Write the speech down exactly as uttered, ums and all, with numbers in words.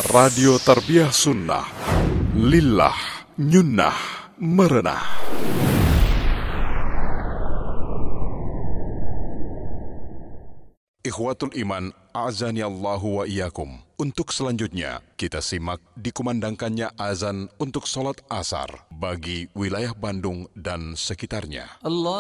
Radio Tarbiyah Sunnah, Lillah, Nyunnah, Merenah. Ikhwatul Iman, a'azani Allahu wa iyyakum. Untuk selanjutnya, kita simak dikumandangkannya azan untuk sholat asar bagi wilayah Bandung dan sekitarnya. Allah